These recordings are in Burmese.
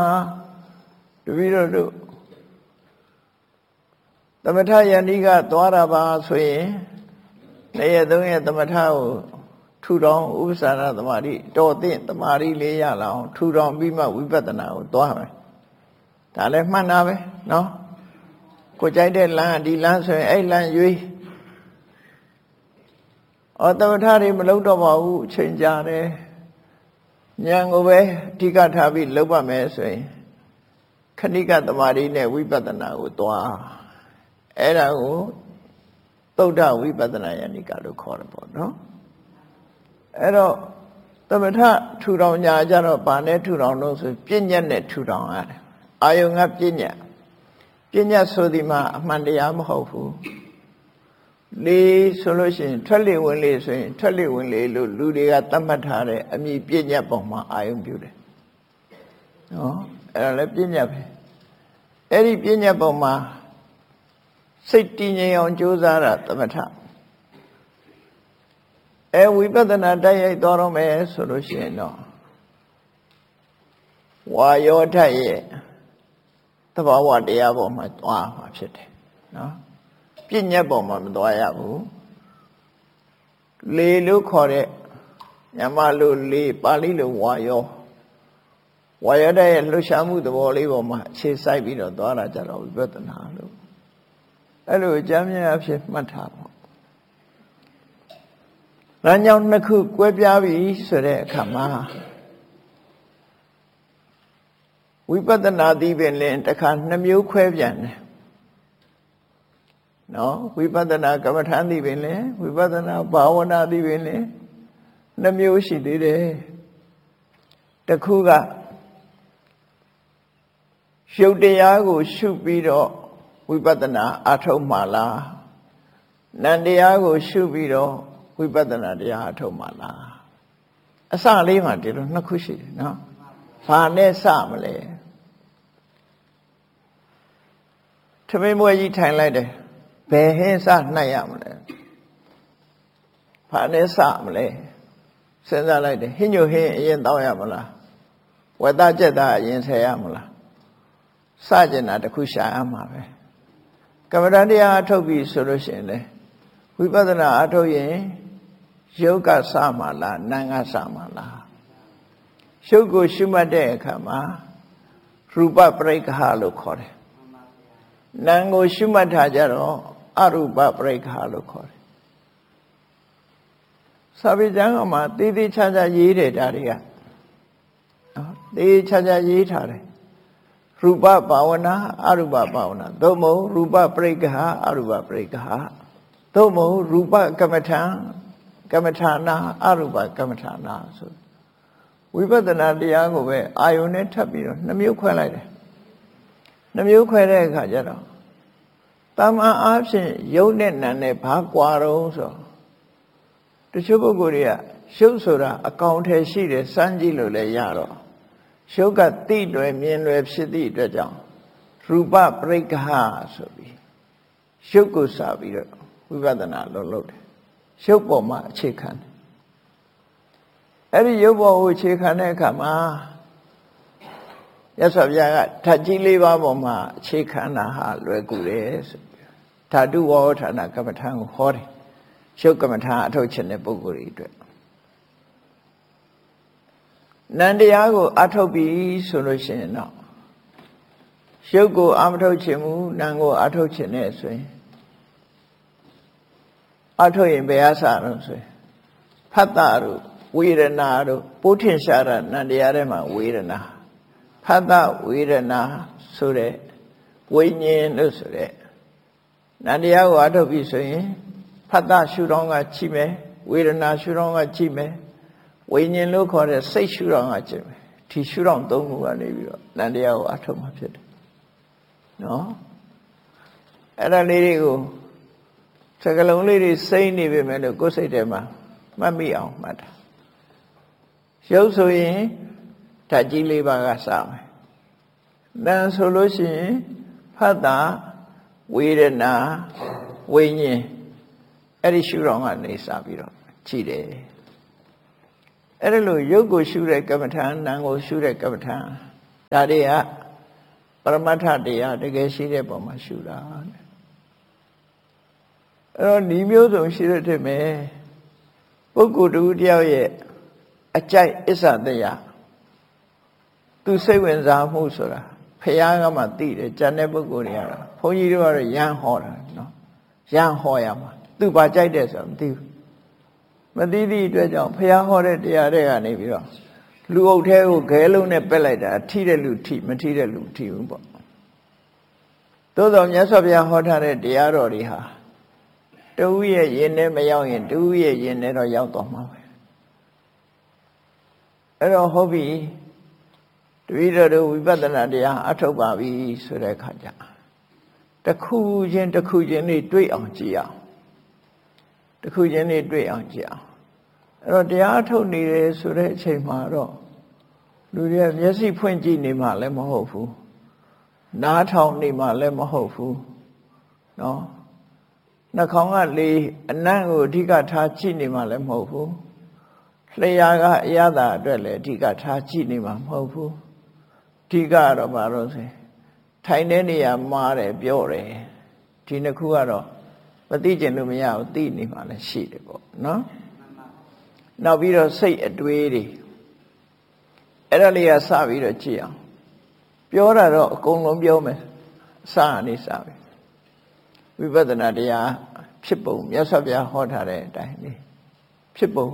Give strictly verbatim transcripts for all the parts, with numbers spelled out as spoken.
တပည့်တော်တို့သမထယန္တိကသွားတာပါဆိုရင်နှစ်ရက်သုံးရက်သမထကိုထူထောင်ဥပ္ပစာရသမာဓိတော်သင့်သမာဓိလေးရလာအောင်ထူထောင်ပြီးမှဝိပဿနာကိုသွားမယ်ဒါလည်းမှန်တာပဲနော်ကိုကြိုက်တဲ့လမ်းဒီလမ်းဆိုရင်အဲ့လမ်းရွေးဩသမထတွေမလုပ်တော့ပါဘူးအချိန်ကြာတယ်ဉာဏ်ကိုပဲအဓိကထားပြီးလုပ်ပါမယ်ဆိုရင်ခဏိကသမာဓိနဲ့ဝိပဿနာကိုသွားအဲ့ဒါကိုသုဒ္ဓဝိပဿနာယန္တိကလို့ခေါ်တယ်ပေါ့နော်အဲ့တော့သမထထူထောင်ညာကြတော့ဗာနဲ့ထူထောင်လို့ဆိုပြဉ္ညတ်နဲ့ထူထောင်ရတယ်အာယုံကပြဉ္ညတ်ပြဉ္ညတ်ဆိုဒီမှာအမှန်တရားမဟုတ်ဘူးလေးဆိုလို့ရှိရင်ထွက်လေဝင်လေဆိုရင်ထွက်လေဝင်လေလို့လူတွေကသတ်မှတ်ထားတဲ့အမည်ပြဉ္ညတ်ပုံမှာအာယုံပြုတယ်နော်အဲ့ဒါလည်းပြဉ္ညတ်ပဲအဲ့ဒီပြဉ္ညတ်ပုံမှာစိတ်တည်ငြိမ်အောင်ကြိုးစားတာသမထအဲဝိပဿနာတိုက်ရိုက်သွားတော့မယ်ဆိုလို့ရှိရင်တော့ဝါယောဓာတ်ရဲ့သဘာဝတရားပေါ်မှာသွားမှာဖြစ်တယ်နော်ပြဉ္ညတ်ပေါ်မှာမသွားရဘူးလေလို့ခေါ်တဲ့ညမလို့လေပါဠိလိုဝါယောဝါယောဓာတ်ရဲ့လှူရှားမှုသဘောလေးပေါ်မှာအခြေစိုက်ပြီးတော့သွားတာကြတော့ဝိပဿနာလို့အဲ့လိုအကြမ်းမြင်အဖြစ်မှတ်ထားပါလမ်းကြောင်းနှစ်ခုကွဲပြားပြီဆိုတဲ့အခါမှာဝိပဿနာသိပင်လင်တစ်ခါနှမျိုးခွဲပြန်တယ်နော်ဝိပဿနာကမ္မထာသိပင်လင်ဝိပဿနာဘာဝနာသိပင်လင်နှမျိုးရှိသေးတယ်တစ်ခုကရုပ်တရားကိုရှုပြီးတော့ဝိပဿနာအထုတ်မှလားနံတရားကိုရှုပြီးတော့ဝိပဿနာတရားအထုတ်မှလားအစလေးမှာဒီလိုနှစ်ခုရှိတယ်နော်ဘာနဲ့စမလဲထမင်းမွေးကြီးထိုင်လိုက်တယ်ဘယ်ဟင်းစနှိုက်ရမလဲဘာနဲ့စမလဲစဉ်းစားလိုက်တယ်ဟင်းညိုဟင်းအရင်တောင်းရမလားဝက်သားကြက်သားအရင်ဆယ်ရမလားစကြင်တာတစ်ခုရှာရမှာပဲကမ္မဋ္ဌာန်းတရားအထုတ်ပြီဆိုလို့ရှိရင်လေဝိပဿနာအထုတ်ရင်ရုပ်ကစမှာလားနာမ်ကစမှာလားရုပ်ကိုရှုမှတ်တဲ့အခါမှာရူပပရိက္ခလို့ခေါ်တယ်နာမ်ကိုရှုမှတ်ထားကြတော့အရူပပရိက္ခလို့ခေါ်တယ်စာပေကျမ်းမှာသေသေးချာချာရေးတယ်ဒါတွေကနော်သေချာချာရေးထားတယ်ရူပဘာဝနာအရူပဘာဝနာသို့မဟုတ်ရူပပရိက္ခအရူပပရိက္ခသို့မဟုတ်ရူပကမ္မထံကမ္မထာနာအရူပကမ္မထာနာဆိုဝိပဿနာတရားကိုပဲအာယုန်နဲ့ထပ်ပြီးတော့နှမျိုးခွဲလိုက်တယ်နှမျိုးခွဲတဲ့အခါကျတော့တာမန်အားဖြင့်ယုတ်နဲ့နံနဲ့ဘာကွာတော့ဆိုတချို့ပုဂ္ဂိုလ်တွေကရှုပ်ဆိုတာအကောင်ထဲရှိတယ်စမ်းကြည့်လို့လည်းရတော့ရှုပ်ကတိလွယ်မြင်လွယ်ဖြစ်သည့်အတွက်ကြောင့်ရူပပရိက္ခဆိုပြီးရှုပ်ကိုစာပြီးတော့ဝိပဿနာလုပ်လုပ်တယ်ရှုပ်ပေါ်မှာအခြေခံတယ်အဲ့ဒီရုပ်ပေါ်ကိုအခြေခံတဲ့အခါမှာရသော်ဗျာကဓာတ်ကြီးလေးပါးပေါ်မှာအခြေခံတာဟာလွယ်ကူတယ်ဆိုဓာတုဝေါဌာနကမ္မထာကိုဟောတယ်ရှုပ်ကမ္မထာအထုတ်ခြင်းတဲ့ပုဂ္ဂိုလ်တွေအတွက်နန္တရားကိုအထုတ်ပြီးဆိုလို့ရှိရင်တော့ရုပ်ကိုအမထုတ်ခြင်းမူနာမ်ကိုအထုတ်ခြင်းနဲ့ဆိုရင်အထုတ်ရင်ဘယ်အစတော့ဆိုရင်ဖတ်တာတို့ဝေဒနာတို့ပိုးထင်ရှားတဲ့နန္တရားထဲမှာဝေဒနာဖတ်တာဝေဒနာဆိုတဲ့ဝိညာဉ်လို့ဆိုတဲ့နန္တရားကိုအထုတ်ပြီးဆိုရင်ဖတ်တာရှုထောင်းကကြည့်မယ်ဝေဒနာရှုထောင်းကကြည့်မယ်ဝိညာဉ်လို့ခေါ်တဲ့စိတ်ရှုထောင်းကကြည့်မယ်ဒီရှုထောင်းသုံးခုကနေပြီးတော့နန္တရားကိုအထုတ်မှဖြစ်တယ်နော်အဲ့ဒါလေးတွေကိုစကလုံးလေးတွေစိမ့်နေပြီမဲ့လို့ကိုယ်စိတ်ထဲမှာမှတ်မိအောင်မှတ်တာရုပ်ဆိုရင်ဓာတ်ကြီးလေးပါးကစမယ်နာမ်ဆိုလို့ရှိရင်ဖတ်တာဝေဒနာဝိညာဉ်အဲ့ဒီရှုထောင်းကနေစပြီးတော့ကြည့်တယ်အဲ့ဒါလို့ရုပ်ကိုရှုတဲ့ကမ္မထာနာမ်ကိုရှုတဲ့ကမ္မထာဒါတွေကပရမတ္ထတရားတကယ်ရှိတဲ့ပုံမှာရှုတာအဲ့တော့ဤမျိုးစုံရှိတဲ့တည်းမဲ့ပုဂ္ဂိုလ်တူတယောက်ရဲ့အကြိုက်အစ္ဆတရားသူစိတ်ဝင်စားမှုဆိုတာဖះကမှသိတယ်ကျန်တဲ့ပုဂ္ဂိုလ်တွေကတော့ဘုန်းကြီးတို့ကတော့ရမ်းဟောတာနော်ရမ်းဟောရမှာသူဘာကြိုက်တယ်ဆိုတာမသိဘူးမသိသည့်အတွက်ကြောင့်ဖះဟောတဲ့တရားတွေကနေပြီးတော့လူအုပ်ထဲကိုခဲလုံးနဲ့ပက်လိုက်တာထိတဲ့လူထိမထိတဲ့လူထိဘူးပေါ့သို့တော်မြတ်စွာဘုရားဟောထားတဲ့တရားတော်တွေဟာတူရဲ့ရင်ထဲမရောက်ရင်တူရဲ့ရင်ထဲတော့ရောက်သွားမှာပဲအဲ့တော့ဟုတ်ပြီတပည့်တော်တို့ဝိပဿနာတရားအထုတ်ပါပြီဆိုတဲ့အခါကျတစ်ခုချင်းတစ်ခုချင်းလေးတွေ့အောင်ကြည့်အောင်တစ်ခုချင်းလေးတွေ့အောင်ကြည့်အောင်အဲ့တော့တရားအထုတ်နေတယ်ဆိုတဲ့အချိန်မှာတော့လူတွေမျက်စိဖွင့်ကြည့်နေမှလည်းမဟုတ်ဘူးနားထောင်နေမှလည်းမဟုတ်ဘူးနော်နှာခေါင်းကလေအနံ့ကိုအဓိကထားကြည့်နေမှလည်းမဟုတ်ဘူးလျှာကအရသာအတွက်လည်းအဓိကထားကြည့်နေမှမဟုတ်ဘူးအဓိကတော့ဘာလို့ဆိုထိုင်တဲ့နေရာမှားတယ်ပြောတယ်ဒီနှစ်ခုကတော့မသိကျင်လို့မရဘူးသိနေမှလည်းရှိတယ်ပေါ့နော်နောက်ပြီးတော့စိတ်အတွေးတွေအဲ့ဒါလေးကစပြီးတော့ကြည့်အောင်ပြောတာတော့အကုန်လုံးပြောမယ်အစအနေစပြီဝိပဿနာတရားဖြစ်ပုံမြတ်စွာဘုရားဟောထားတဲ့အတိုင်းလေးဖြစ်ပုံ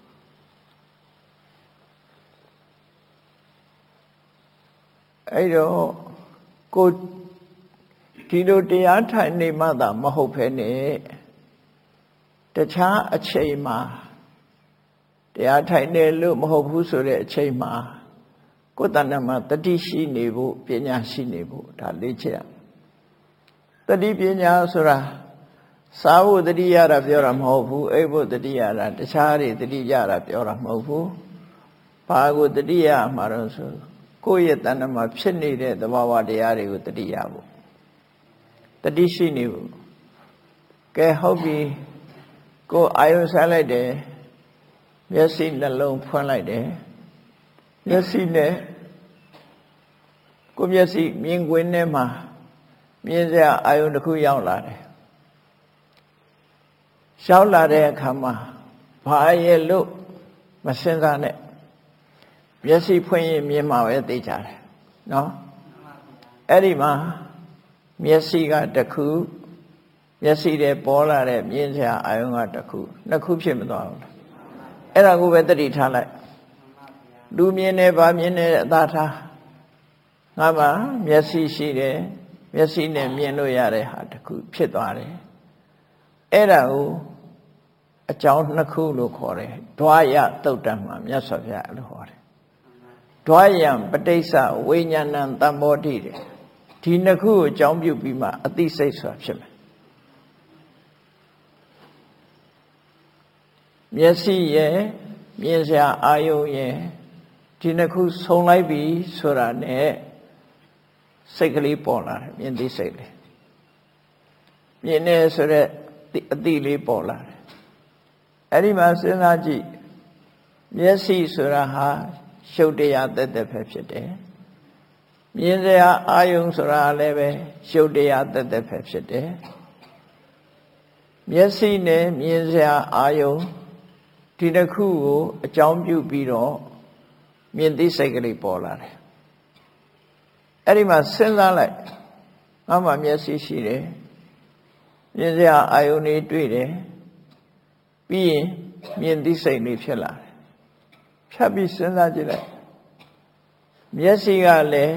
အဲ့တော့ကိုဒီလိုတရားထိုင်နေမှသာမဟုတ်ဘဲနဲ့တခြားအချိန်မှာတရားထိုင်နေလို့မဟုတ်ဘူးဆိုတဲ့အချိန်မှာကိုယ်တဏ္ဍမှာတတိရှိနေဖို့ပညာရှိနေဖို့ဒါလေ့ကျင့်တတိပညာဆိုတာစာဖို့တတိရတာပြောတာမဟုတ်ဘူးအိပ်ဖို့တတိရတာတခြားတွေတတိရတာပြောတာမဟုတ်ဘူးဘာကိုတတိရမှာတော့ဆိုကိုယ့်ရဲ့တဏ္ဍမှာဖြစ်နေတဲ့သဘာဝတရားတွေကိုတတိရဖို့တတိရှိနေဖို့ကဲဟုတ်ပြီကိုယ်အာယုဆိုင်လိုက်တယ်မျက်စိနှလုံးဖွင့်လိုက်တယ်မျက်စိနဲ့ကိုယ်မျက်စိမြင်ကွင်းထဲမှာမြင်စရာအာယုတစ်ခုရောက်လာတယ်ရောက်လာတဲ့အခါမှာဘာရဲ့လို့မစင်စားနဲ့မျက်စိဖွင့်ရင်မြင်မှာပဲသိကြတယ်နော်အဲ့ဒီမှာမျက်စိကတစ်ခုမျက်စိထဲပေါ်လာတဲ့မြင်စရာအာယုကတစ်ခုနှစ်ခုဖြစ်မသွားဘူးအဲ့ဒါကိုပဲတတိထားလိုက်လူမြင်နေပါမြင်နေတဲ့အသာထားငါမှမျက်စိရှိတယ်မျက်စိနဲ့မြင်လို့ရတဲ့ဟာတစ်ခုဖြစ်သွားတယ်အဲ့ဒါကိုအကြောင်းနှစ်ခုလို့ခေါ်တယ်ဒွါယသုတ်တံမှာမြတ်စွာဘုရားအဲ့လိုဟောတယ်ဒွါယံပဋိစ္စဝိညာဏံတမ္မောတိတဲ့ဒီနှစ်ခုကိုအကြောင်းပြုပြီးမှအသိစိတ်ဆိုတာဖြစ်မယ်မျက်စိရဲ့မြင်စရာအာယုံရဲ့ဒီနှစ်ခုဆုံလိုက်ပြီဆိုတာနဲ့စိတ်ကလေးပေါ်လာတယ်မြင်သိစိတ်လေးမြင်နေဆိုတဲ့အသိလေးပေါ်လာတယ်အဲ့ဒီမှာစဉ်းစားကြည့်မျက်စိဆိုတာဟာရှုပ်တရားတက်တက်ပဲဖြစ်တယ်မြင်စရာအာယုံဆိုတာလည်းပဲရှုပ်တရားတက်တက်ပဲဖြစ်တယ်မျက်စိနဲ့မြင်စရာအာယုံဒီတစ်ခုကိုအကြောင်းပြုပြီးတော့မြင်သိစိတ်ကလေးပေါ်လာတယ်အဲ့ဒီမှာစဉ်းစားလိုက်ငါမှမျက်စိရှိတယ်မြင်စရာအာယုန်တွေတွေ့တယ်ပြီးရင်မြင်သိစိတ်လေးဖြစ်လာတယ်ဖြတ်ပြီးစဉ်းစားကြည့်လိုက်မျက်စိကလည်း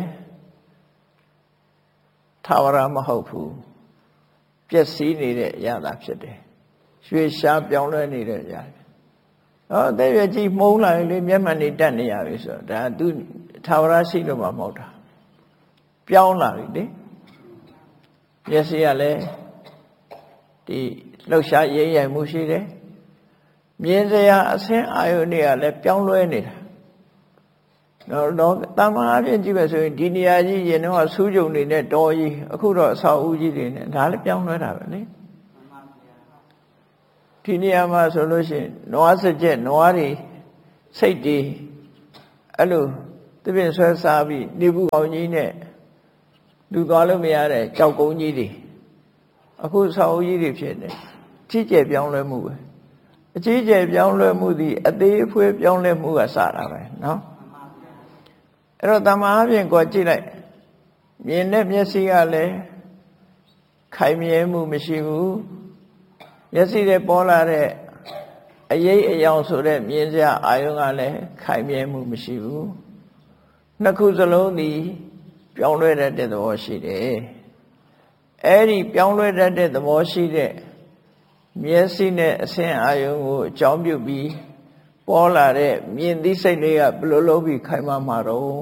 ထာဝရမဟုတ်ဘူးပျက်စီးနေတဲ့အရာသာဖြစ်တယ်ရွှေရှားပြောင်းလဲနေတဲ့အရာဟောတဲ့ရကြည့်မှုံးလာလေမျက်မှန်နေတက်နေရပြီဆိုတော့ဒါသူထာဝရရှိလို့မှမဟုတ်တာပြောင်းလာပြီလေမျက်စိကလည်းဒီလှုပ်ရှားရိမ့်ရိုင်မှုရှိတယ်မြင်စရာအဆင်းအာယုန်တွေကလည်းပြောင်းလဲနေတာတော့တော့တာမန်အပြင်ကြည့်ပဲဆိုရင်ဒီနေရာကြီးရင်တော့ဆူးကြုံနေတဲ့တော်ကြီးအခုတော့အဆောက်အဦကြီးတွေနဲ့ဒါလည်းပြောင်းလဲတာပဲလေဒီနေရာမှာဆိုလို့ရှိရင်နွားစကြက်နွားတွေစိတ်တွေအဲ့လိုတပည့်ဆွဲစားပြီးနေဘူးကောင်းကြီးနဲ့လူသွားလို့မရတဲ့ကြောက်ကုန်းကြီးတွေအခုဆောက်အုပ်ကြီးတွေဖြစ်နေကြီးကျယ်ပြောင်းလဲမှုပဲအကြီးကျယ်ပြောင်းလဲမှုသည်အသေးအဖွေးပြောင်းလဲမှုကစတာပဲနော်အဲ့တော့တမန်အပြင်ကိုကြည့်လိုက်မြင်တဲ့မျက်စိကလည်းခိုင်မြဲမှုမရှိဘူးမျက်စိနဲ့ပေါ်လာတဲ့အရေးအယောင်ဆိုတဲ့မြင်စရာအာယုံကလည်းခိုင်မြဲမှုမရှိဘူးနှစ်ခုစလုံးသည်ပြောင်းလဲတတ်တဲ့သဘောရှိတယ်အဲ့ဒီပြောင်းလဲတတ်တဲ့သဘောရှိတဲ့မျက်စိနဲ့အဆင်းအာယုံကိုအကြောင်းပြုပြီးပေါ်လာတဲ့မြင်သိစိတ်လေးကဘယ်လိုလုပ်ပြီးခိုင်မာမှာတော့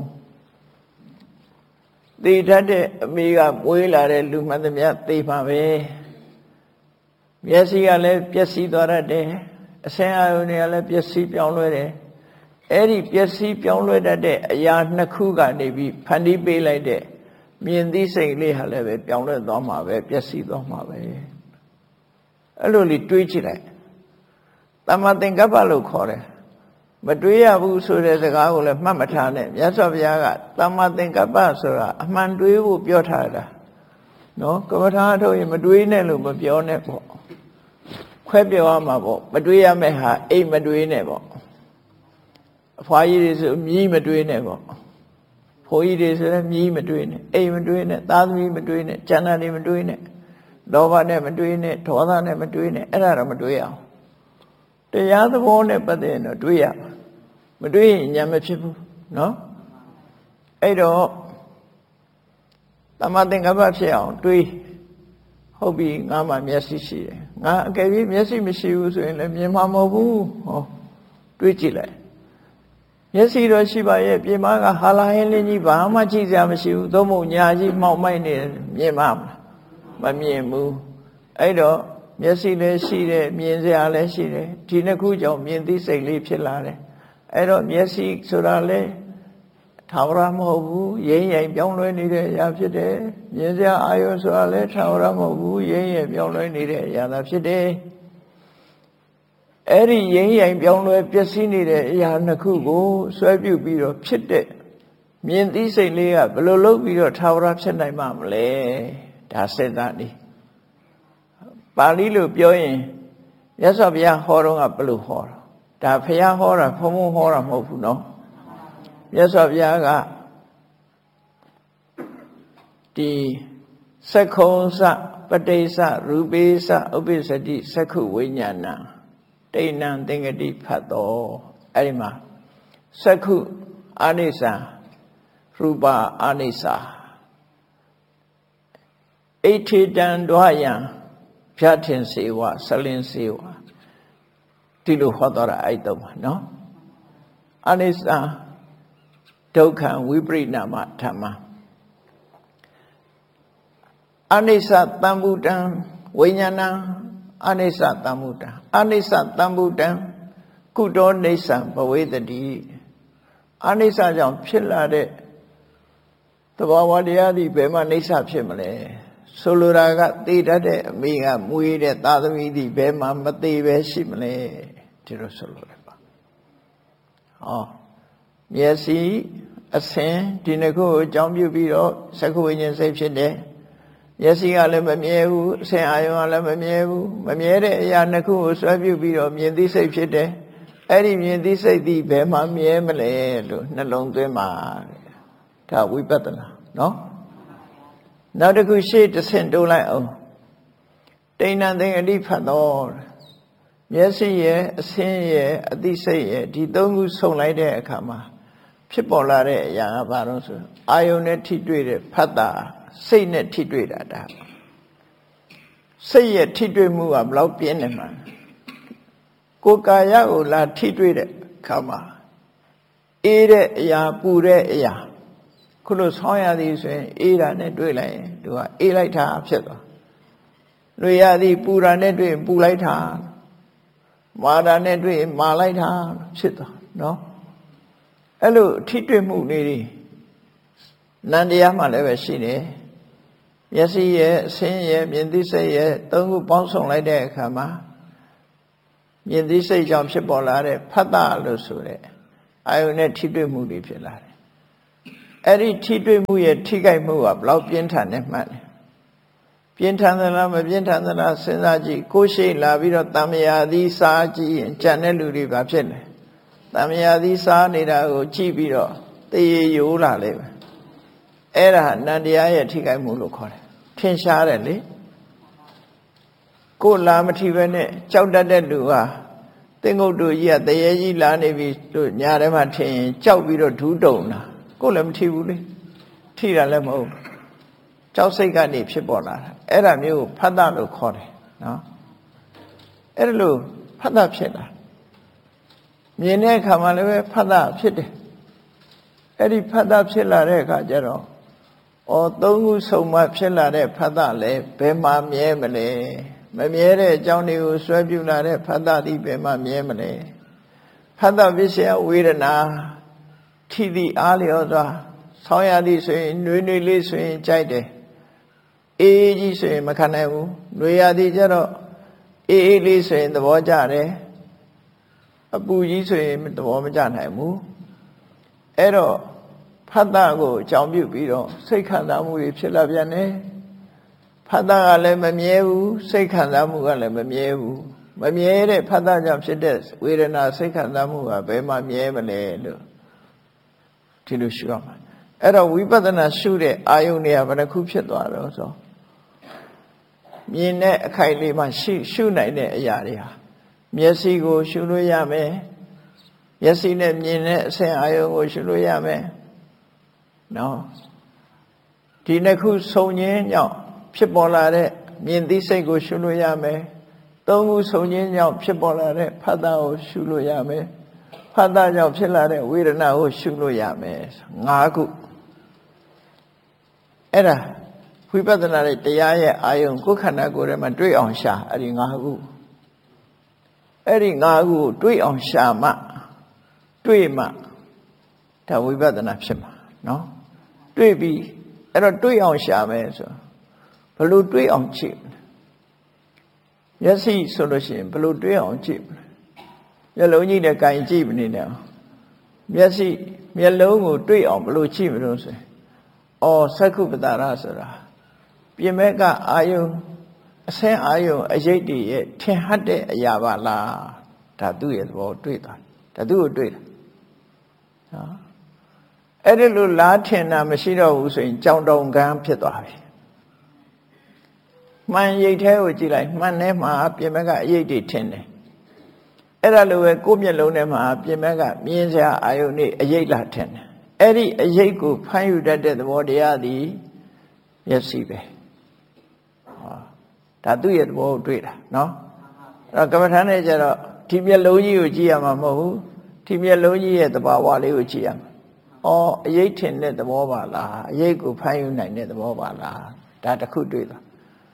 သိတတ်တဲ့အမိကမွေးလာတဲ့လူမှန်သမျှသိပါပဲမျက်စိကလည်းပျက်စီးသွားတတ်တယ်အဆင်းအာယုံတွေကလည်းပျက်စီးပြောင်းလဲတယ်အဲ့ဒီပျက်စီးပြောင်းလဲတတ်တဲ့အရာနှစ်ခုကနေပြီးဖန်တီးပေးလိုက်တဲ့မြင်သိစိတ်လေးဟာလည်းပဲပြောင်းလဲသွားမှာပဲပျက်စီးသွားမှာပဲအဲ့လိုလေးတွေးကြည့်လိုက်သမ္မာသင်္ကပ္ပလို့ခေါ်တယ်မတွေးရဘူးဆိုတဲ့စကားကိုလည်းမှတ်မထားနဲ့မြတ်စွာဘုရားကသမ္မာသင်္ကပ္ပဆိုတာအမှန်တွေးဖို့ပြောထားတာနော်ကမ္မထာထုတ်ရင်မတွေးနဲ့လို့မပြောနဲ့ပေါ့ခွဲပြောရမှာပေါ့မတွေးရမယ့်ဟာအိမ်မတွေးနဲ့ပေါ့အဖွားကြီးတွေဆိုမြည်မတွေးနဲ့ပေါ့ဖိုးကြီးတွေဆိုလည်းမြည်မတွေးနဲ့အိမ်မတွေးနဲ့သားသမီးမတွေးနဲ့ကျန်တာတွေမတွေးနဲ့လောဘနဲ့မတွေးနဲ့ဒေါသနဲ့မတွေးနဲ့အဲ့ဒါတော့မတွေးအောင်တရားသဘောနဲ့ပတ်သက်ရင်တော့တွေးရမတွေးရင်ဉာဏ်မဖြစ်ဘူးနော်အဲ့တော့သမ္မာသင်္ကပ္ပဖြစ်အောင်တွေးဟုတ်ပြီငါမှမျက်စိရှိတယ်ငါအကယ်၍မျက်စိမရှိဘူးဆိုရင်လည်းမြင်မှာမဟုတ်ဘူးဟောတွေးကြည့်လိုက်မျက်စိတော့ရှိပါရဲ့ပြင်မကဟာလာဟင်းလင်းကြီးဘာမှကြည့်စရာမရှိဘူးသို့မဟုတ်ညာကြီးမှောက်မိုက်နေမြင်မှာမမြင်ဘူးအဲ့တော့မျက်စိလည်းရှိတယ်မြင်စရာလည်းရှိတယ်ဒီနှစ်ခုကြောင့်မြင်သိစိတ်လေးဖြစ်လာတယ်အဲ့တော့မျက်စိဆိုတာလေထာဝရမဟုတ်ဘူးရင်းရင်ပြောင်းလဲနေတဲ့အရာဖြစ်တယ်မြင်စရာအာယုဆိုတာလေထာဝရမဟုတ်ဘူးရင်းရင်ပြောင်းလဲနေတဲ့အရာသာဖြစ်တယ်အဲ့ဒီရင်းရင်ပြောင်းလဲပျက်စီးနေတဲ့အရာနှစ်ခုကိုဆွဲပြုတ်ပြီးတော့ဖြစ်တဲ့မြင်သိစိတ်လေးကဘယ်လိုလုပ်ပြီးတော့ထာဝရဖြစ်နိုင်မှာမလဲဒါစဉ်းစားနေပါဠိလိုပြောရင်မြတ်စွာဘုရားဟောတော့ကဘယ်လိုဟောတာဒါဘုရားဟောတာဘုံဘုံဟောတာမဟုတ်ဘူးနော်မြတ်စွာဘုရားကဒီသက္ခုံစပဋိစ္စရူပိစ္စဥပ္ပစ္စတိသက္ခုဝိညာဏတိဏံသင်္ကတိဖတ်တော်အဲ့ဒီမှာသက္ခုအာနိစ္စရူပအာနိစ္စအိဋ္ဌိတံဒွါယံဖြတ်ထင်စေဝဆလင်းစေဝဒီလိုဟောတော်တာအဲ့တော့ပါနော်အာနိစ္စဒုက္ခဝိပရိနာမဓမ္မအာနိစ္စတံဗုဒ္ဓံဝိညာဏံအာနိစ္စတံဗုဒ္ဓံအာနိစ္စတံဗုဒ္ဓံကုတောနိစ္စံဘဝေတတိအာနိစ္စကြောင့်ဖြစ်လာတဲ့သဘာဝတရားဒီဘယ်မှာနိစ္စဖြစ်မလဲဆိုလိုတာကသိတတ်တဲ့အမိကမွေးတဲ့သာသမီဒီဘယ်မှာမသိပဲရှိမလဲဒီလိုဆိုလိုတယ်ပါဟောမျက်စိအဆင်းဒီနှစ်ခုကိုအကြောင်းပြုပြီးတော့သက္ကဝိညာဉ်စိတ်ဖြစ်တယ်မျက်စိကလည်းမမြဲဘူးအဆင်းအာယုံကလည်းမမြဲဘူးမမြဲတဲ့အရာနှစ်ခုကိုဆွဲပြုပြီးတော့မြင်သိစိတ်ဖြစ်တယ်အဲ့ဒီမြင်သိစိတ်ဒီဘယ်မှာမြဲမလဲလို့နှလုံးသွင်းပါဒါဝိပဿနာနော်နောက်တစ်ခုရှေ့တစ်ဆင့်တိုးလိုက်အောင်တိဏ္ဍသင်္ကတိဖတ်တော်မျက်စိရဲ့အဆင်းရဲ့အသိစိတ်ရဲ့ဒီသုံးခုဆုံလိုက်တဲ့အခါမှာဖြစ်ပေါ်လာတဲ့အရာကဘာလို့ဆိုအာယုန်နဲ့ထိတွေ့တဲ့ဖတ်တာစိတ်နဲ့ထိတွေ့တာဒါစိတ်ရဲ့ထိတွေ့မှုကဘယ်လောက်ပြင်းနေမှာကိုယ်ကာယကိုလာထိတွေ့တဲ့အခါမှာအေးတဲ့အရာပူတဲ့အရာခုလိုဆောင်းရသည်ဆိုရင်အေးတာနဲ့တွေ့လိုက်ရင်သူကအေးလိုက်တာဖြစ်သွားလွေရသည်ပူတာနဲ့တွေ့ရင်ပူလိုက်တာမာတာနဲ့တွေ့ရင်မာလိုက်တာဖြစ်သွားနော်အဲ့လိုထိတွေ့မှုလေးတွေနန္တရားမှလည်းပဲရှိတယ်မျက်စိရဲ့အဆင်းရဲ့မြင်သိစိတ်ရဲ့သုံးခုပေါင်းစုံလိုက်တဲ့အခါမှာမြင်သိစိတ်ကြောင့်ဖြစ်ပေါ်လာတဲ့ဖတ်တာလို့ဆိုတဲ့အာယုန်နဲ့ထိတွေ့မှုတွေဖြစ်လာတယ်အဲ့ဒီထိတွေ့မှုရဲ့ထိခိုက်မှုကဘလောက်ပြင်းထန်နေမှန်းတယ်ပြင်းထန်သလားမပြင်းထန်သလားစဉ်းစားကြည့်ကိုယ်ရှိလာပြီးတော့တမယာသီးစားကြည့်ရင်ကြံတဲ့လူတွေဘာဖြစ်လဲတမယာသီးစားနေတာကိုကြည့်ပြီးတော့သေရိုးလာလေပဲအဲ့ဒါနန္တရားရဲ့ထိခိုက်မှုလို့ခေါ်တယ်ထင်ရှားတယ်လေကိုလာမထီပဲနဲ့ကြောက်တတ်တဲ့လူဟာသင်္ကုတ်တို့ကြီးကတရေကြီးလာနေပြီလို့ညာထဲမှာထင်ရင်ကြောက်ပြီးတော့ဒူးတုံတာကိုလည်းမထီဘူးလေထိတာလည်းမဟုတ်ကြောက်စိတ်ကနေဖြစ်ပေါ်လာတာအဲ့ဒါမျိုးဖတ်တာလို့ခေါ်တယ်နော်အဲ့ဒါလို့ဖတ်တာဖြစ်လာမြင်တဲ့အခါမှာလည်းပဲဖတ်တာဖြစ်တယ်အဲ့ဒီဖတ်တာဖြစ်လာတဲ့အခါကျတော့ဩသုံးခုစုံမှဖြစ်လာတဲ့ဖတ်တာလည်းဘယ်မှာမြဲမလဲမမြဲတဲ့အကြောင်းတွေကိုဆွဲပြုလာတဲ့ဖတ်တာဒီဘယ်မှာမြဲမလဲဖတ်တာပစ္စယဝေဒနာထိသည့်အားလျော်စွာဆောင်းရသည်ဆိုရင်နှွေးနှွေးလေးဆိုရင်ကြိုက်တယ်အေးအေးကြီးဆိုရင်မခံနိုင်ဘူးနှွေးရသည်ကျတော့အေးအေးလေးဆိုရင်သဘောကျတယ်အပူကြီးဆိုရင်သဘောမကျနိုင်ဘူးအဲ့တော့ဖတ်တာကိုအကြောင်းပြုပြီးတော့စိတ်ခံစားမှုတွေဖြစ်လာပြန်တယ်ဖတ်တာကလည်းမမြဲဘူးစိတ်ခံစားမှုကလည်းမမြဲဘူးမမြဲတဲ့ဖတ်တာကြောင့်ဖြစ်တဲ့ဝေဒနာစိတ်ခံစားမှုကဘယ်မှာမြဲမလဲလို့ဒီလိုရှုရမှာအဲ့တော့ဝိပဿနာရှုတဲ့အာယုန်တွေကဘယ်နှခုဖြစ်သွားတော့ဆိုမြင်တဲ့အခိုက်လေးမှရှုရှုနိုင်တဲ့အရာတွေဟာမျက်စိကိုရှုလို့ရမယ်မျက်စိနဲ့မြင်တဲ့အဆင့်အာယုန်ကိုရှုလို့ရမယ်နော်ဒီနှစ်ခုစုံခြင်းကြောင့်ဖြစ်ပေါ်လာတဲ့မြင်သိစိတ်ကိုရှုလို့ရမယ်သုံးခုစုံခြင်းကြောင့်ဖြစ်ပေါ်လာတဲ့ဖတ်တာကိုရှုလို့ရမယ်ဖတ်တာကြောင့်ဖြစ်လာတဲ့ဝေဒနာကိုရှုလို့ရမယ်ငါးခုအဲ့ဒါဝိပဿနာရဲ့တရားရဲ့အာယုံကိုယ်ခန္ဓာကိုယ်ထဲမှာတွေ့အောင်ရှာအဲ့ဒီငါးခုအဲ့ဒီငါးခုကိုတွေ့အောင်ရှာမှတွေ့မှဒါဝိပဿနာဖြစ်မှာနော်တွေ့ပြီးအဲ့တော့တွေ့အောင်ရှာမယ်ဆိုဘယ်လိုတွေ့အောင်ကြည့်မျက်စိဆိုလို့ရှိရင်ဘယ်လိုတွေ့အောင်ကြည့်မျက်လုံးကြီးနဲ့ကြင်ကြည့်မနေနဲ့မျက်စိမျက်လုံးကိုတွေ့အောင်ဘယ်လိုကြည့်မလို့ဆိုရင်အော်သက္ခုပတ္တရဆိုတာပြင်မဲ့ကအာယုံအဆင်းအာယုံအယိတ်တွေရဲ့ထင်ဟတ်တဲ့အရာပါလားဒါသူ့ရဲ့သဘောတွေ့တာဒါသူ့ကိုတွေ့တာနော်အဲ့ဒီလိုလားထင်တာမရှိတော့ဘူးဆိုရင်ကြောင်တုံကန်းဖြစ်သွားပြီမှန်ရိတ်ထဲကိုကြည့်လိုက်မှန်ထဲမှာပြင်မဲ့ကအယိတ်တွေထင်တယ်အဲ့ဒါလိုပဲကိုယ့်မျက်လုံးထဲမှာပြင်မဲ့ကမြင်စရာအာယုန်တွေအယိတ်လာထင်တယ်အဲ့ဒီအယိတ်ကိုဖမ်းယူတတ်တဲ့သဘောတရားသည်မျက်စိပဲဟောဒါသူ့ရဲ့သဘောကိုတွေ့တာနော်အဲ့တော့ကမ္မထာနဲ့ကျတော့ဒီမျက်လုံးကြီးကိုကြည့်ရမှာမဟုတ်ဘူးဒီမျက်လုံးကြီးရဲ့သဘာဝလေးကိုကြည့်ရမှာအော်အယိတ်ထင်တဲ့သဘောပါလားအယိတ်ကိုဖမ်းယူနိုင်တဲ့သဘောပါလားဒါတစ်ခုတွေ့သွား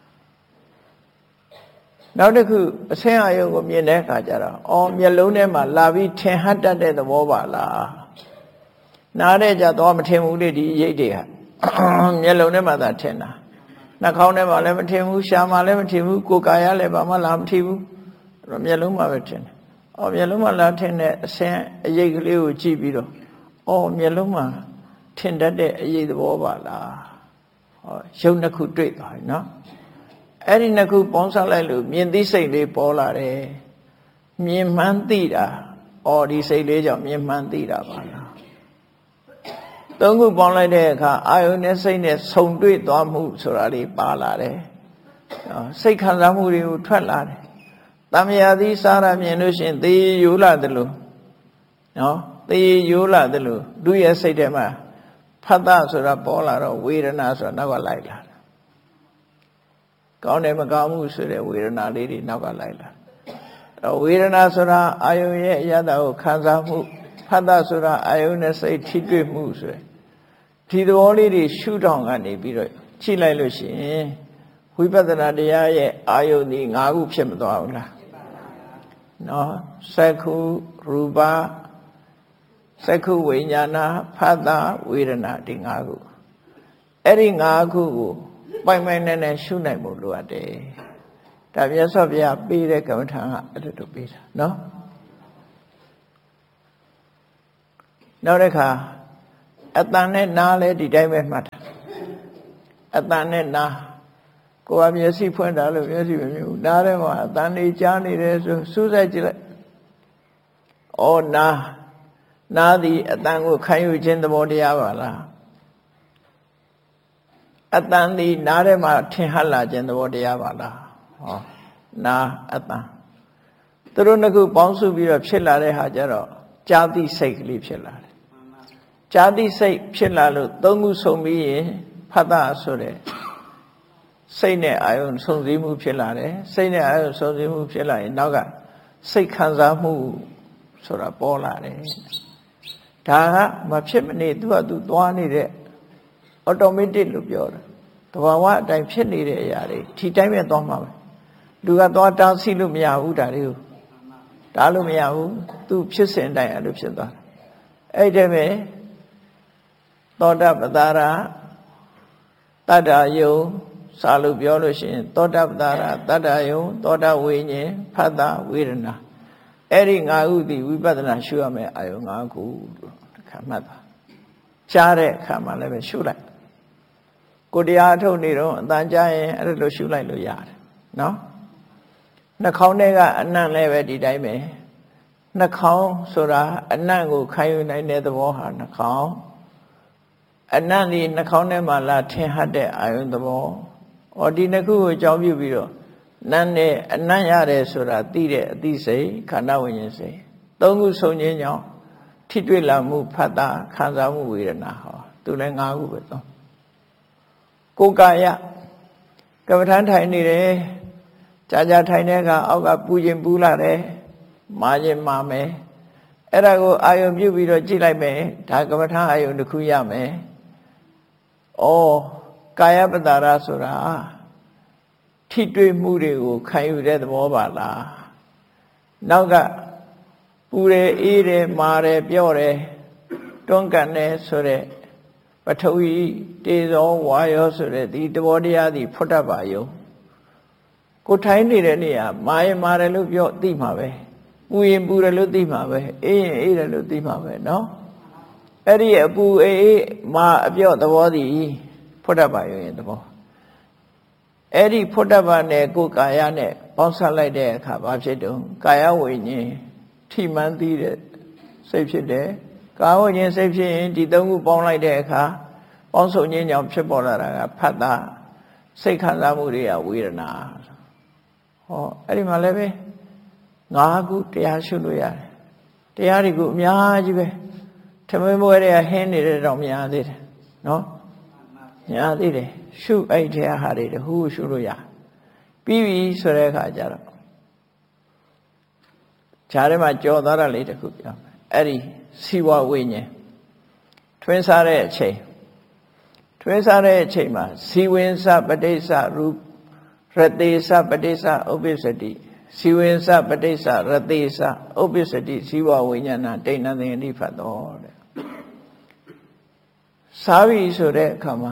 နောက်တစ်ခုအဆင်းအာယုံကိုမြင်တဲ့အခါကျတော့အော်မျက်လုံးထဲမှာလာပြီးထင်ဟတ်တတ်တဲ့သဘောပါလားနားတဲ့ကြတော့မထင်ဘူးလေဒီရိတ်တွေကမျက်လုံးထဲမှာသာထင်တာနှာခေါင်းထဲမှာလည်းမထင်ဘူးရှာမှာလည်းမထင်ဘူးကိုယ်ကာယလည်းဘာမှလာမထင်ဘူးအဲ့တော့မျက်လုံးမှာပဲထင်တယ်အော်မျက်လုံးမှာလာထင်တဲ့အဆင်းအရိတ်ကလေးကိုကြည့်ပြီးတော့အော်မျက်လုံးမှာထင်တတ်တဲ့အရိတ်သဘောပါလားဟောရုပ်နှစ်ခုတွေ့သွားပြီနော်အဲ့ဒီနှစ်ခုပေါင်းစပ်လိုက်လို့မြင်သိစိတ်လေးပေါ်လာတယ်မြင်မှန်းသိတာအော်ဒီစိတ်လေးကြောင့်မြင်မှန်းသိတာပါလားသုံးခုပေါင်းလိုက်တဲ့အခါအာယုန်နဲ့စိတ်နဲ့ဆုံတွေ့သွားမှုဆိုတာလေးပါလာတယ်စိတ်ခံစားမှုတွေကိုထွက်လာတယ်တမယာသီးစားရမြင်လို့ရှိရင်သေရိုးလာတယ်လို့နော်သေရိုးလာတယ်လို့သူ့ရဲ့စိတ်ထဲမှာဖတ်တာဆိုတာပေါ်လာတော့ဝေဒနာဆိုတာနောက်ကလိုက်လာတယ်ကောင်းတယ်မကောင်းမှုဆိုတဲ့ဝေဒနာလေးတွေနောက်ကလိုက်လာဝေဒနာဆိုတာအာယုန်ရဲ့အရသာကိုခံစားမှုဖတ်တာဆိုတာအာယုန်နဲ့စိတ်ထိတွေ့မှုဆိုတဲ့ဒီသဘောလေးတွေရှုထောင့်ကနေပြီးတော့ကြည့်လိုက်လို့ရှိရင်ဝိပဿနာတရားရဲ့အာယုန်ဒီ၅ခုဖြစ်မသွားဘူးလားနော်သက္ခုရူပသက္ခုဝိညာဏဖတ်တာဝေဒနာဒီ၅ခုအဲ့ဒီ၅ခုကိုပိုင်ပိုင်နဲ့နဲ့ရှုနိုင်ဖို့လိုအပ်တယ်ဒါမြတ်စွာဘုရားပေးတဲ့ကမ္မထာကအဲ့လိုတို့ပေးတာနော်နောက်တစ်ခါအတန်နဲ့နားလဲဒီတိုင်းပဲမှတ်တာအတန်နဲ့နားကိုယ်ကမျက်စိဖွင့်တာလို့မျက်စိမမြင်ဘူးနားထဲမှာအတန်နေကြားနေတယ်ဆိုစူးစိုက်ကြည့်လိုက်ဩနားနားသည်အတန်ကိုခံယူခြင်းသဘောတရားပါလားအတန်သည်နားထဲမှာထင်ဟပ်လာခြင်းသဘောတရားပါလားဟောနားအတန်သူတို့နှစ်ခုပေါင်းစုပြီးတော့ဖြစ်လာတဲ့ဟာကြတော့ကြာတိစိတ်ကလေးဖြစ်လာတယ်ကြာတိစိတ်ဖြစ်လာလို့သုံးခုစုံပြီးရင်ဖတ်တာဆိုတဲ့စိတ်နဲ့အာယုံစုံစည်းမှုဖြစ်လာတယ်စိတ်နဲ့အာယုံစုံစည်းမှုဖြစ်လာရင်နောက်ကစိတ်ခံစားမှုဆိုတာပေါ်လာတယ်ဒါကမဖြစ်မနေသူကသူသွားနေတဲ့ automatic လို့ပြောတယ်တဘာဝအတိုင်းဖြစ်နေတဲ့အရာတွေဒီတိုင်းပဲသွားမှာပဲလူကသွားတားဆီးလို့မရဘူးဒါတွေကိုဒါလို့မရဘူးသူဖြစ်စဉ်တိုင်းအဲ့လိုဖြစ်သွားတယ်အဲ့ဒီပဲသောတာပတ္တရာတတ္တယုံစာလို့ပြောလို့ရှိရင်သောတာပတ္တရာတတ္တယုံသောတာဝိညာဉ်ဖတ်တာဝေဒနာအဲ့ဒီငါးခုဒီဝိပဿနာရှုရမယ်အာယုံငါးခုလို့ခါမှတ်ပါကြားတဲ့အခါမှာလည်းပဲရှုလိုက်ကိုတရားထုတ်နေတော့အတန်ကြားရင်အဲ့လိုရှုလိုက်လို့ရတယ်နော်နှာခေါင်းထဲကအနံ့လည်းပဲဒီတိုင်းပဲနှာခေါင်းဆိုတာအနံ့ကိုခံယူနိုင်တဲ့သဘောဟာနှာခေါင်းအနံ့ဒီနှာခေါင်းထဲမှာလာထင်ဟပ်တဲ့အာယုံသဘောဩဒီနှစ်ခုကိုအကြောင်းပြုပြီးတော့နန်းနဲ့အနံ့ရတယ်ဆိုတာသိတဲ့အသိစိတ်ခန္ဓာဝိညာဉ်စိတ်သုံးခုစုံခြင်းကြောင့်ထိတွေ့လာမှုဖတ်တာခံစားမှုဝေဒနာဟောသူလည်း၅ခုပဲသုံးကိုယ်ကာယကမ္မထမ်းထိုင်နေတယ်ကြာကြာထိုင်တဲ့အခါအောက်ကပူခြင်းပူလာတယ်မာခြင်းမာမယ်အဲ့ဒါကိုအာယုံပြုပြီးတော့ကြည့်လိုက်မယ်ဒါကမ္မထမ်းအာယုံတစ်ခုရမယ်ဩကာယပတ္တရာဆိုတာထိတွေ့မှုတွေကိုခံယူတဲ့သဘောပါလားနောက်ကပူတယ်အေးတယ်မာတယ်ပြော့တယ်တွန်းကန်တယ်ဆိုတဲ့ပထဝီတေဇောဝါယောဆိုတဲ့ဒီသဘောတရားဒီဖွတ်တတ်ပါယုံကိုထိုင်းနေတဲ့နေရာမာရင်မာတယ်လို့ပြောသိမှာပဲပူရင်ပူတယ်လို့သိမှာပဲအေးရင်အေးတယ်လို့သိမှာပဲเนาะအဲ့ဒီအပူအေးအေးမာအပြော့သဘောဒီဖွတ်တတ်ပါယုံရဲ့သဘောအဲ့ဒီဖွတ်တတ်ပါနဲ့ကိုယ်ကာယနဲ့ပေါင်းစပ်လိုက်တဲ့အခါဘာဖြစ်တုံးကာယဝိညာဉ်ထိမှန်းသိတဲ့စိတ်ဖြစ်တယ်ကာယဝိညာဉ်စိတ်ဖြစ်ရင်ဒီသုံးခုပေါင်းလိုက်တဲ့အခါပေါင်းစုံခြင်းကြောင့်ဖြစ်ပေါ်လာတာကဖတ်တာစိတ်ခံစားမှုတွေကဝေဒနာဟောအဲ့ဒီမှာလည်းပဲငါးခုတရားရှုလို့ရတယ်တရားတွေကိုအများကြီးပဲထမင်းပွဲတွေကဟင်းနေတဲ့တော့များသေးတယ်နော်များသေးတယ်ရှုအဲ့ဒီဟာတွေတဟူရှုလို့ရပြီးပြီဆိုတဲ့အခါကျတော့ခြားထဲမှာကြော်သွားတာလေးတခုပြောမယ်အဲ့ဒီစီဝဝိညာဉ်ထွင်းစားတဲ့အချိန်ထွင်းစားတဲ့အချိန်မှာဇီဝင်စပဋိစ္စရူရတေစပဋိစ္စဥပ္ပစ္စတိဇီဝင်စပဋိစ္စရတေစဥပ္ပစ္စတိဇီဝဝိညာဏဒိဋ္ဌသင်္တိဖတ်တော်တဲ့စားပြီဆိုတဲ့အခါမှာ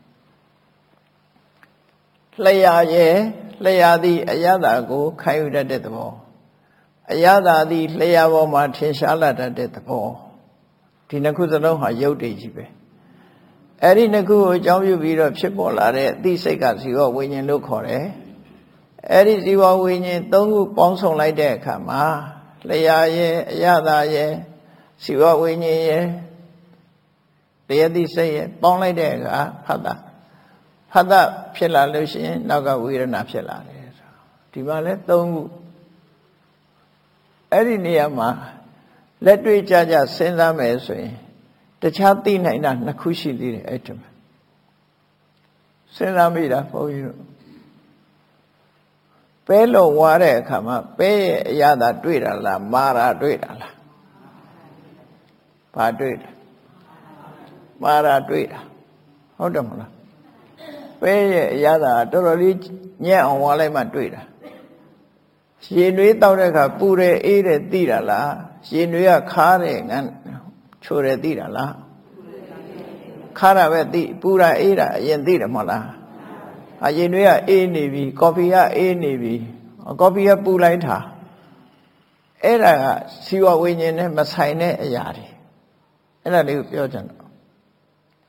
လျှာရဲ့လျှာသည်အယတာကိုခံယူတတ်တဲ့သဘောအယတာသည်လျှာပေါ်မှာထင်ရှားလာတတ်တဲ့သဘောဒီနှစ်ခုစလုံးဟာယုတ်တည်ကြီးပဲအဲ့ဒီနှစ်ခုကိုအကြောင်းပြုပြီးတော့ဖြစ်ပေါ်လာတဲ့အသိစိတ်ကဇီဝဝိညာဉ်လို့ခေါ်တယ်အဲ့ဒီဇီဝဝိညာဉ်သုံးခုပေါင်းစုံလိုက်တဲ့အခါမှာလျှာရဲ့အယတာရဲ့ဇီဝဝိညာဉ်ရဲ့တရားသိစိတ်ရဲ့ပေါင်းလိုက်တဲ့အခါဖတ်တာဖတ်တာဖြစ်လာလို့ရှိရင်နောက်ကဝေဒနာဖြစ်လာတယ်ဆိုဒီမှာလဲသုံးခုအဲ့ဒီနေရာမှာလက်တွေ့ကြကြစဉ်းစားမယ်ဆိုရင်တခြားသိနိုင်တာနှစ်ခုရှိသေးတယ်အဲ့ဒီမှာစဉ်းစားမိတာဘုန်းကြီးတို့ပဲလို့ဝါတဲ့အခါမှာပဲရဲ့အရာသာတွေ့တာလားမာတာတွေ့တာလားဘာတွေ့လဲမာတာတွေ့တာဟုတ်တယ်မလားပဲရဲ့အရာသာတော်တော်လေးညက်အောင်ဝါလိုက်မှတွေ့တာရေနွေးတောက်တဲ့အခါပူတယ်အေးတယ်သိတာလားရေနွေးကခါတယ်ငန်းချိုတယ်သိတာလားခါတာပဲသိပူတာအေးတာအရင်သိတယ်မဟုတ်လားအရင်တွေကအေးနေပြီကော်ဖီကအေးနေပြီကော်ဖီကပူလိုက်တာအဲ့ဒါကဇီဝဝိညာဉ်နဲ့မဆိုင်တဲ့အရာတွေအဲ့ဒါလေးကိုပြောချင်တော့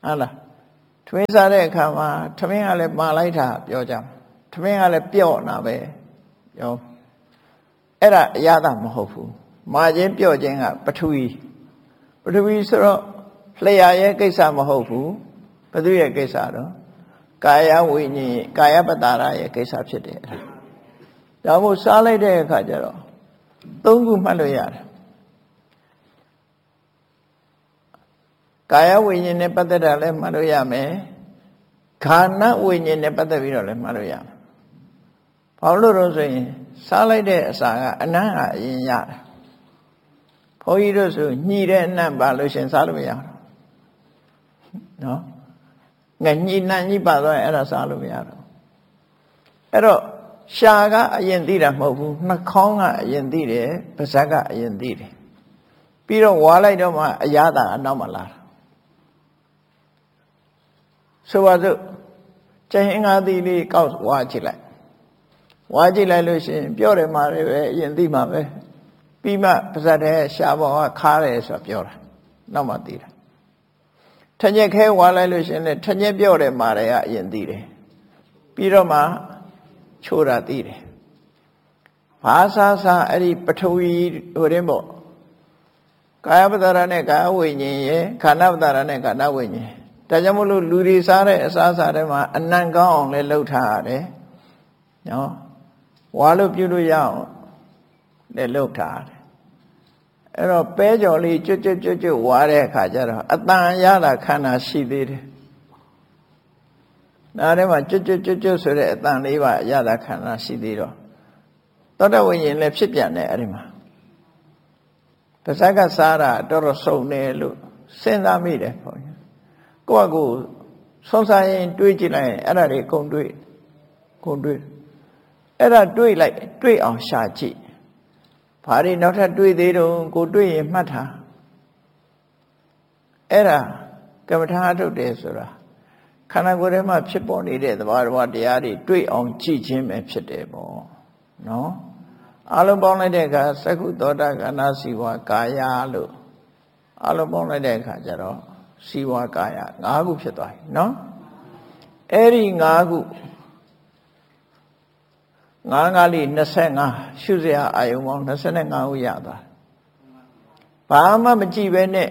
ဟုတ်လားထမင်းစားတဲ့အခါမှာထမင်းကလည်းမာလိုက်တာပြောကြထမင်းကလည်းပြော့နာပဲပြောအဲ့ဒါအရသာမဟုတ်ဘူးမာခြင်းပြော့ခြင်းကပထဝီပထဝီဆိုတော့လျှာရဲ့ကိစ္စမဟုတ်ဘူးဘယ်သူရဲ့ကိစ္စတော့ကာယဝိညာဉ်ကာယပတ္တာရရဲ့ကိစ္စဖြစ်တယ်ဒါမို့စားလိုက်တဲ့အခါကျတော့သုံးခုမှတ်လို့ရတယ်ကာယဝိညာဉ်နဲ့ပတ်သက်တာလည်းမှတ်လို့ရမယ်ခန္ဓာဝိညာဉ်နဲ့ပတ်သက်ပြီးတော့လည်းမှတ်လို့ရမယ်ဘာလို့လို့ဆိုရင်စားလိုက်တဲ့အစာကအနံ့ကအရင်ရတယ်ဘုန်းကြီးတို့ဆိုညှိတဲ့အနံ့ပါလို့ရှင်စားလို့မရဘူးနော်ငါညှိနှံ့ညှိပါသွားရင်အဲ့ဒါစားလို့မရတော့အဲ့တော့ရှာကအရင်သိတာမဟုတ်ဘူးနှာခေါင်းကအရင်သိတယ်ပါးစပ်ကအရင်သိတယ်ပြီးတော့ဝါလိုက်တော့မှအရသာအနောက်မှလာတာဆိုပါစို့ကျင်ငါသီးလေးကောက်ဝါကြည့်လိုက်ဝါကြည့်လိုက်လို့ရှိရင်ပြောတယ်မှာလည်းပဲအရင်သိမှာပဲပြီးမှပါးစပ်ထဲရှာပေါ်ကခါတယ်ဆိုတော့ပြောတာနောက်မှသိတာထညက်ခဲဝါလိုက်လို့ရှိရင်လည်းထညက်ပြောတယ်မှာလည်းအရင်သိတယ်ပြီးတော့မှချိုးတာသိတယ်ဘာသာစာအဲ့ဒီပထဝီဟိုတင်းပေါ့ကာယပတ္တရာနဲ့ကာယဝိညာဉ်ရဲ့ခန္ဓာပတ္တရာနဲ့ခန္ဓာဝိညာဉ်ဒါကြောင့်မလို့လူတွေစားတဲ့အစားအစာတွေမှာအနံ့ကောင်းအောင်လည်းလှုပ်ထားရတယ်နော်ဝါလို့ပြုလို့ရအောင်လည်းလှုပ်ထားရတယ်အဲ့တော့ပဲကြော်လေးကျွတ်ကျွတ်ကျွတ်ကျွတ်ဝါတဲ့အခါကျတော့အတန်ရတာခန္ဓာရှိသေးတယ်နားထဲမှာကျွတ်ကျွတ်ကျွတ်ကျွတ်ဆိုတဲ့အတန်လေးပါရတာခန္ဓာရှိသေးတော့သောတဝိညာဉ်လည်းဖြစ်ပြန်တယ်အဲ့ဒီမှာပါးစပ်ကစားတာတော်တော်စုံတယ်လို့စဉ်းစားမိတယ်ပေါ့ကိုယ့်အကူဆုံးစားရင်တွေးကြည့်လိုက်ရင်အဲ့ဒါတွေကုန်တွေးကုန်တွေးအဲ့ဒါတွေးလိုက်တွေးအောင်ရှာကြည့်ဘာတွေနောက်ထပ်တွေးသေးတော့ကိုတွေးရင်မှတ်ထားအဲ့ဒါကမ္မထာအထုတ်တယ်ဆိုတာခန္ဓာကိုယ်ထဲမှာဖြစ်ပေါ်နေတဲ့သဘာဝတရားတွေတွေးအောင်ကြည့်ခြင်းပဲဖြစ်တယ်ပေါ့နော်အလုံးပေါင်းလိုက်တဲ့အခါသက္ခုသောတာကနာစီဝါကာယလို့အလုံးပေါင်းလိုက်တဲ့အခါကျတော့စီဝါကာယ၅ခုဖြစ်သွားပြီနော်အဲ့ဒီ၅ခုငါးငါးလေး၂၅ရှုစရာအာယုံပေါင်း၂၅ခုရသွားဘာမှမကြည့်ပဲနဲ့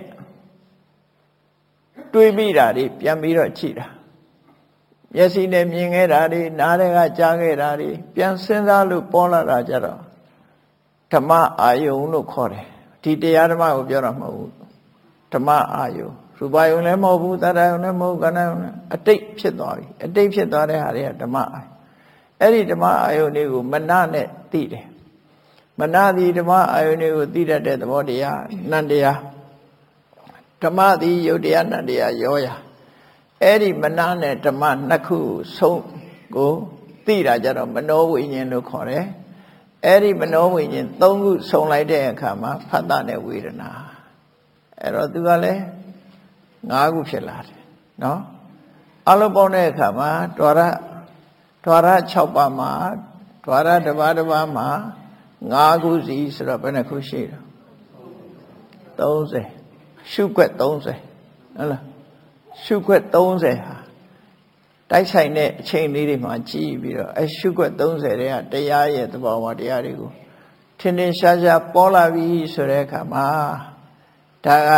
တွေးမိတာတွေပြန်ပြီးတော့ကြည့်တာမျက်စိနဲ့မြင်ခဲ့တာတွေနားထဲကကြားခဲ့တာတွေပြန်စဉ်းစားလို့ပေါ်လာတာကြတော့ဓမ္မအာယုံလို့ခေါ်တယ်ဒီတရားဓမ္မကိုပြောတာမဟုတ်ဘူးဓမ္မအာယုံရူပယုံလည်းမဟုတ်ဘူးသတ္တယုံလည်းမဟုတ်ကဏ္ဍယုံလည်းအတိတ်ဖြစ်သွားပြီအတိတ်ဖြစ်သွားတဲ့ဟာတွေကဓမ္မအာယုံအဲ့ဒီဓမ္မအာယုန်တွေကိုမနနဲ့သိတယ်မနသည်ဓမ္မအာယုန်တွေကိုသိတတ်တဲ့သဘောတရားနန္တရားဓမ္မသည်ယုတ်တရားနန္တရားရောရာအဲ့ဒီမနနဲ့ဓမ္မနှစ်ခုဆုံးကိုသိတာကြတော့မနောဝိညာဉ်လို့ခေါ်တယ်အဲ့ဒီမနောဝိညာဉ်သုံးခုဆုံးလိုက်တဲ့အခါမှာဖတ်တာနဲ့ဝေဒနာအဲ့တော့သူကလည်းငါးခုဖြစ်လာတယ်နော်အလုံးပေါင်းတဲ့အခါမှာဒွါရဒွါရ၆ပါးမှာဒွါရတစ်ပါးတစ်ပါးမှာ၅ခုစီဆိုတော့ဘယ်နှခုရှိတော့သုံးဆယ်ရှုွက်သုံးဆယ်ဟုတ်လားရှုွက်သုံးဆယ်ဟာတိုက်ဆိုင်တဲ့အချိန်လေးတွေမှာကြည့်ပြီးတော့အရှုွက်သုံးဆယ်တွေကတရားရဲ့သဘောဝတရားတွေကိုထင်ထင်ရှားရှားပေါ်လာပြီဆိုတဲ့အခါမှာဒါက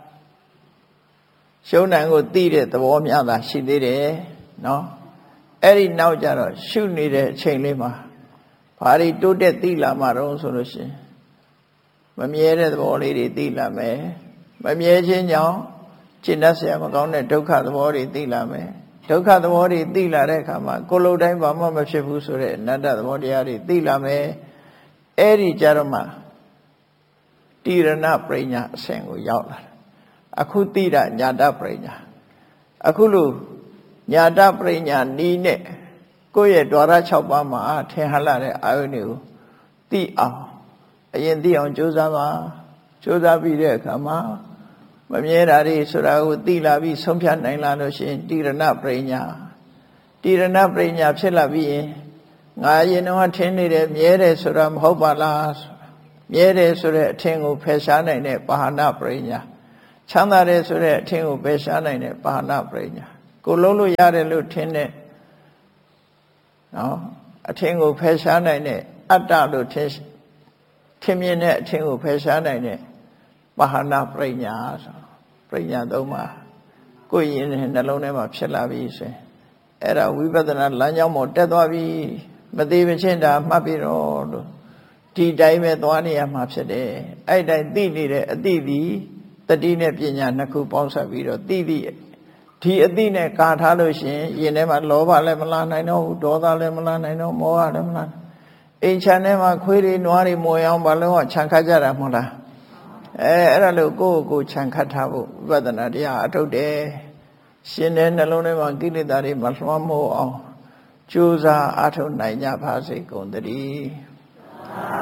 ရှုံးနိုင်ကိုသိတဲ့သဘောများတာရှိသေးတယ်နော်အဲ့ဒီနောက်ကျတော့ရှုနေတဲ့အချိန်လေးမှာဘာတွေတိုးတက်သိလာမှာတော့ဆိုလို့ရှိရင်မမြဲတဲ့သဘောလေးတွေသိလာမယ်မမြဲခြင်းကြောင့်ကျင့်တတ်เสียမကောင်းတဲ့ဒုက္ခသဘောတွေသိလာမယ်ဒုက္ခသဘောတွေသိလာတဲ့အခါမှာကိုယ်လိုတိုင်းဘာမှမဖြစ်ဘူးဆိုတဲ့အနတ္တသဘောတရားတွေသိလာမယ်အဲ့ဒီကြတော့မှတိရဏပရိညာအဆင့်ကိုရောက်လာတယ်အခုသိတာညာတပရိညာအခုလို့ညာတပရိညာနီးနဲ့ကိုယ့်ရဲ့ဓဝရ၆ပါးမှာထင်ဟလာတဲ့အာယုန်တွေကိုသိအောင်အရင်သိအောင်ကြိုးစားပါကြိုးစားပြီးတဲ့အခါမှာမမြဲတာတွေဆိုတာကိုသိလာပြီးဆုံးဖြတ်နိုင်လာလို့ရှိရင်တိရဏပရိညာတိရဏပရိညာဖြစ်လာပြီးရင်ငါရင်တော့ထင်နေတယ်မြဲတယ်ဆိုတာမဟုတ်ပါလားမြဲတယ်ဆိုတဲ့အထင်ကိုဖယ်ရှားနိုင်တဲ့ပါဟနာပရိညာချမ်းသာတယ်ဆိုတဲ့အထင်ကိုပယ်ရှားနိုင်တဲ့ပါဏပရိညာကိုလုံးလို့ရတယ်လို့ထင်တဲ့နော်အထင်ကိုဖယ်ရှားနိုင်တဲ့အတ္တလို့ထင်ထင်မြင်တဲ့အထင်ကိုဖယ်ရှားနိုင်တဲ့ပါဏပရိညာဆိုပရိညာသုံးပါကိုယ်ရင်နှလုံးထဲမှာဖြစ်လာပြီဆိုရင်အဲ့ဒါဝိပဿနာလမ်းကြောင်းပေါ်တက်သွားပြီမသေးမချင်းတာမှတ်ပြီးတော့လို့ဒီတိုင်းပဲသွားနေရမှာဖြစ်တယ်အဲ့တိုင်းသိနေတဲ့အသိသည်တတိနဲ့ပညာနှစ်ခုပေါင်းစပ်ပြီးတော့သိသိဒီအသိနဲ့ကာထားလို့ရှိရင်ရင်ထဲမှာလောဘလည်းမလာနိုင်တော့ဘူးဒေါသလည်းမလာနိုင်တော့မောဟလည်းမလာအိမ်ချမ်းထဲမှာခွေးတွေနွားတွေမော်အောင်ဘာလို့ကခြံခတ်ကြတာမဟုတ်လားအဲအဲ့ဒါလို့ကိုယ့်ကိုယ်ခြံခတ်ထားဖို့ဝိပဿနာတရားအထုတ်တယ်ရှင်တဲ့နှလုံးထဲမှာကိလေသာတွေမလွှမ်းမိုးအောင်ကြိုးစားအထုတ်နိုင်ကြပါစေကုန်သတည်း